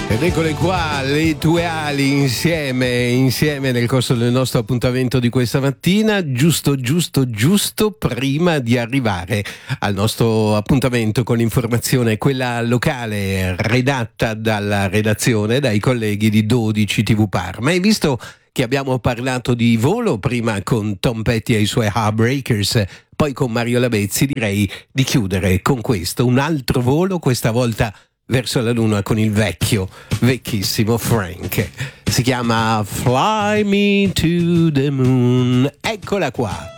Ed eccole qua, le tue ali insieme nel corso del nostro appuntamento di questa mattina, giusto prima di arrivare al nostro appuntamento con l'informazione, quella locale, redatta dalla redazione, dai colleghi di 12 TV Parma. E visto che abbiamo parlato di volo prima con Tom Petty e i suoi Heartbreakers, poi con Mario Lavezzi, direi di chiudere con questo, un altro volo, questa volta verso la luna con il vecchissimo Frank. Si chiama Fly Me to the Moon. Eccola qua.